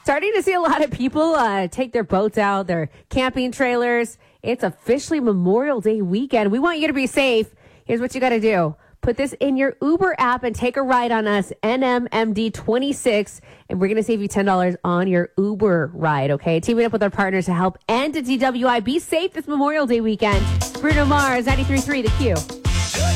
Starting to see a lot of people take their boats out, their camping trailers. It's officially Memorial Day weekend. We want you to be safe. Here's what you got to do. Put this in your Uber app and take a ride on us, NMMD26, and we're going to save you $10 on your Uber ride, okay? Teaming up with our partners to help end the DWI. Be safe this Memorial Day weekend. Bruno Mars, 93.3 The Q.